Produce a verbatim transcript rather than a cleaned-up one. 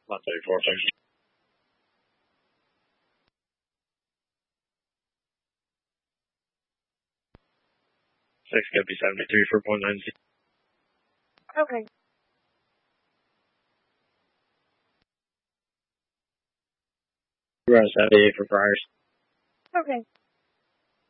Lot thirty-four, thank you. Six, gonna be seventy-three for point nine zero. Okay. We're on seventy-eight for Friars. Okay.